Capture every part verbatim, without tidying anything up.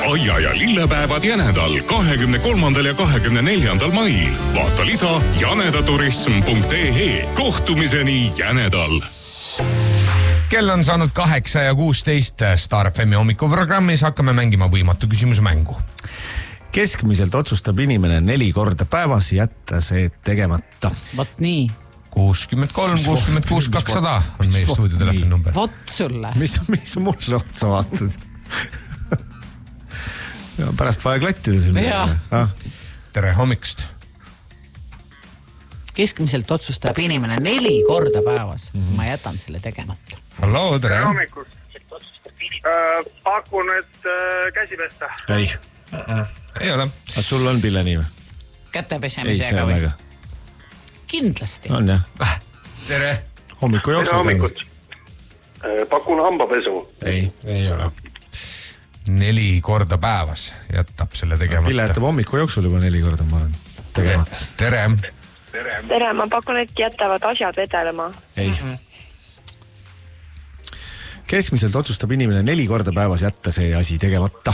Aia ja lillepäevad Jänedal kahekümne kolmandal ja kahekümne neljandal mail. Vaata lisa janedaturism punkt ee. Kohtumiseni Jänedal. Kell on saanud kaheksa ja kuusteist. Star F M-i hommikuprogrammis hakkame mängima võimatu küsimuse mängu. Keskmiselt otsustab inimene neli korda päevas jätta see tegemata. Vot nii. kuuskümmend kolm, kuuskümmend kuus, kakssada on meie stuudiotelefoni number. Vot sulle. Mis, mis mulle otsa vaatad? Ja, pärast vaja klattida siin. Ah. Tere hommikust. Keskmiselt otsustab inimene neli korda päevas. Mm-hmm. Ma jätan selle tegemata. Hallo, tere. Tere hommikust. Äh, pakun, et äh, käsi pesta. Ei. Ei ole. Aga sul on pille nii või? Käte Ei, pesemisega see on või? väga. Kindlasti. On jah. Tere. Hommiku Tere jooksul. hommikust. Äh, pakun hambapesu. Ei. Ei ole. Neli korda päevas jätab selle tegemata. Pille jätab hommiku jooksul juba neli korda, ma arvan. Tegemata. Tere. Tere. Tere, ma pakun, et jätavad asjad vedelema. Ei. Keskmiselt otsustab inimene neli korda päevas jätta see asi tegemata.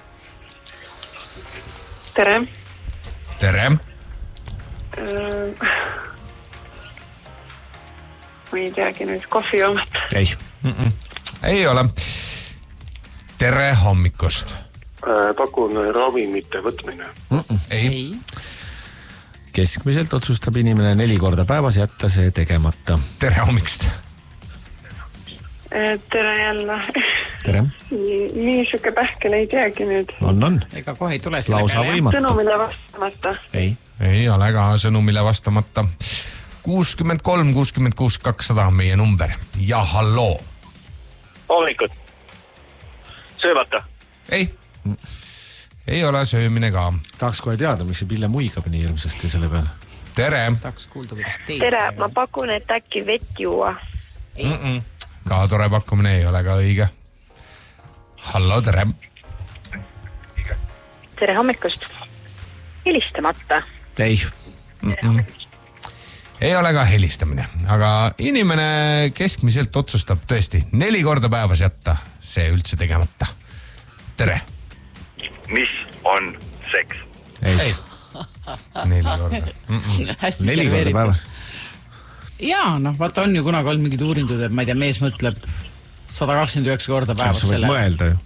Tere. Tere. Äh, ma ei teagi nüüd kohvi joomet. Ei. Mm-mm. Ei ole. Tere hommikust. Äh, pakun ravimite võtmine. Mm-mm. Ei. Ei. Keskmiselt otsustab inimene neli korda päevas jätta see tegemata. Tere hommikust. Tere jälle. Tere. Nii, nii siuke pähkel ei teagi nüüd. On, on. Ega kohe ei tule selle Lausa peale. võimatu. Sõnumile vastamata. Ei. Ei ole ka sõnumile vastamata. kuuskümmend kolm, kuuskümmend kuus, kakssada on meie number. Ja halloo. Hommikut. Sööbata. Ei. Ei ole söömine ka. Tahaks kohe teada, miks see pille muigab nii hirmsasti selle peale. Tere. Tahaks kuulda, kuidas teid. Tere, ma pakun, et äkki vett juua. Mm-mm. Ka tore pakkumine ei ole ka õige. Hallo, tere. Tere hommikust. Helistamata. Ei. Mm-mm. Ei ole ka helistamine, aga inimene keskmiselt otsustab tõesti neli korda päevas jätta see üldse tegemata. Tere. Mis on seks? Ei. Ei. Neli korda. Mm-mm. Hästi Neli korda serveeritud. päevas. Jaa, noh, vaata on ju kunagi olnud mingid uuringud, et ma ei tea, mees mõtleb sada kakskümmend üheksa korda päevas Sa võid selle. mõelda ju.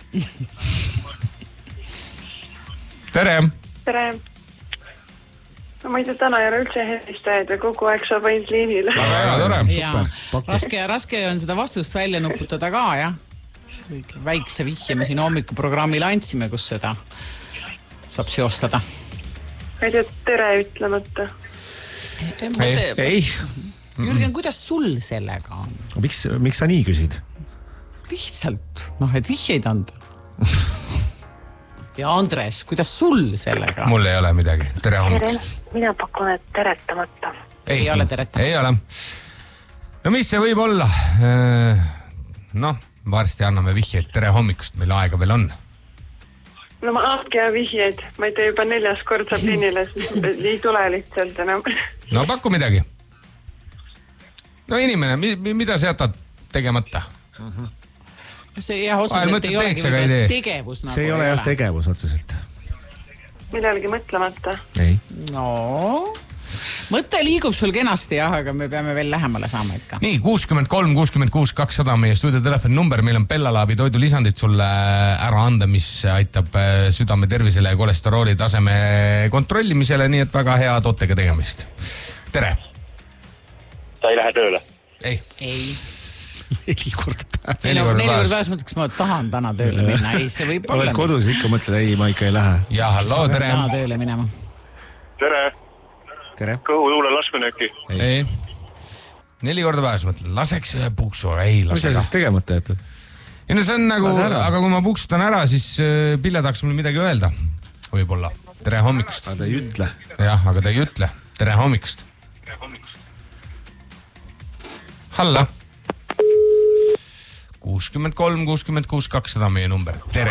Tere. Tere. No ma ei tea, täna ei ole üldse helistajaid ja kogu aeg saab ainult liinile. Väga tore. Jaa, Paku. raske, raske on seda vastust välja nuputada ka, jah. Väikse vihje me siin hommikuprogrammile andsime, kus seda saab seostada. Ma ei tea, tere ütlemata. Ei. Ei. Jürgen, kuidas sul sellega on? Miks, miks sa nii küsid? Lihtsalt, noh, et vihjeid anda. Ja Andres, kuidas sul sellega on? Mul ei ole midagi. Tere hommikust. Mina pakun, et teretamata. Ei ole teretamata. Ei ole. No mis see võib olla? Noh, varsti anname vihjeid. Tere hommikust, meil aega veel on. No ma andke vihjeid. Ma ei tea, juba neljas kord saab liinile, siis ei tule lihtsalt enam. No paku midagi. No inimene, mida sa jätad tegemata? See jah, otseselt ei olegi võib-olla tegevus nagu see ei ole jah tegevus otseselt. Millalgi mõtlemata. Ei. No, mõte liigub sul kenasti jah, aga me peame veel lähemale saama ikka. Nii, kuuskümmend kolm, kuuskümmend kuus, kakssada on meie stuudiotelefoni number. Meil on Bellalaabi toidulisandid sulle ära anda, mis aitab südame tervisele ja kolesterooli taseme kontrollimisele, nii et väga hea tootega tegemist. Tere. Ta ei lähe tööle. Ei. Ei. Neli korda päevas. Neli korda päevas mõtleks, ma tahan täna tööle minna. Ei, see võib olla. Oled kodus ikka mõtled, ei, ma ikka ei lähe. Ja halloo, tere. Täna tööle minema. Tere. Tere. Kõhutuule laskmine äkki. Ei. Neli korda päevas mõtled, laseks ühe puksu, ei Mis lase sa ka. siis tegemata jätad? Ja no see on nagu, aga kui ma puksutan ära, siis Pille tahaks mulle midagi öelda. Võib-olla. Tere hommikust. Aga ta ei ütle. Jah, aga ta ei ütle. Tere hommikust. Halla. kuuskümmend kolm, kuuskümmend kuus, kakssada on meie number. Tere.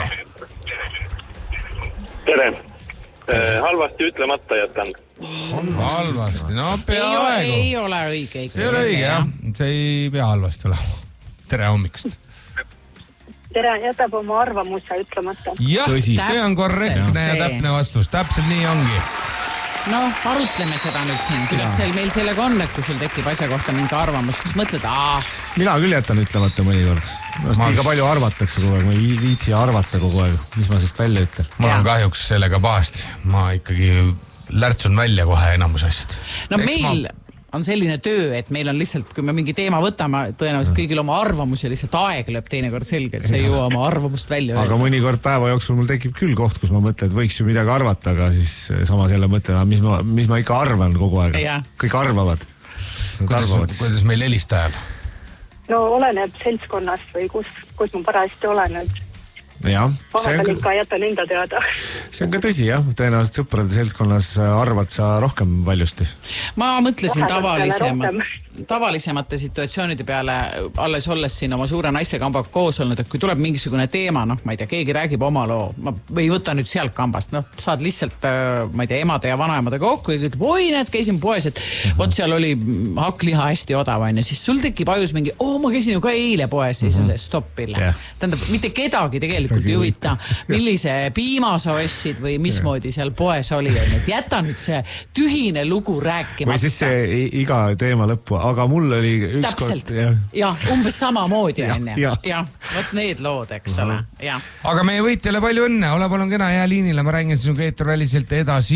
Tere. Tere. Halvasti ütlemata jätan. Halvasti, no pea ei, aegu. Ei ole õige. See ei ole õige, jah. See ei pea halvasti olema. Tere hommikust. tere, jätab oma arvamuse ütlemata. jah, see on korrektne ja täpne vastus, täpselt nii ongi. No arutleme seda nüüd siin, kuidas seal meil sellega on, et kui sul tekib asja kohta mingi arvamus, kas mõtled, aah. Mina küll jätan ütlemata mõnikord. Ma liiga palju arvatakse kogu aeg, ma ei viitsi arvata kogu aeg, mis ma sest välja ütlen. Ma olen kahjuks sellega pahasti, ma ikkagi lärtsun välja kohe enamus asjad. No Eks meil... Ma... on selline töö, et meil on lihtsalt, kui me mingi teema võtame, tõenäoliselt kõigil oma arvamus ja lihtsalt aeg lööb teinekord selge, et see ei jõua oma arvamust välja. Aga mõnikord päeva jooksul mul tekib küll koht, kus ma mõtlen, et võiks ju midagi arvata, aga siis samas jälle mõtlen, mis ma, mis ma ikka arvan kogu aeg. Kõik arvavad. Kuidas, kuidas meil helistajal? No oleneb seltskonnast või kus, kus ma parajasti olen, et jah, vahepeal ikka jätan enda teada. See on ka tõsi, jah. Tõenäoliselt sõprade seltskonnas arvad sa rohkem valjusti. Ma mõtlesin tavalisemat, tavalisemate situatsioonide peale alles olles siin oma suure naistekambaga koos olnud, et kui tuleb mingisugune teema, noh, ma ei tea, keegi räägib oma loo, ma ei võta nüüd sealt kambast, noh, saad lihtsalt, ma ei tea, emade ja vanaemade kokku ja ütleb, oi, näed, käisin poes, et võt seal oli hakkliha hästi odav, ja siis sul tekib ajus mingi, oo, ma käisin ju ka eile poes, siis on see stoppile. Yeah. Tähendab, mitte kedagi tegelikult ei huvita, millise piima sa ostsid või mismoodi seal poes oli. Et jäta nüüd see tühine lugu rääkimata. Või siis see iga teema lõppu, aga mul oli üks Täpselt. kord... Jah, ja, umbes sama moodi on ja, ja, võt need lood, eks ole. Ja. Aga meie võitjale palju õnne, ole palun kena hea liinile, ma räägin sinuga eeterväliselt edasi.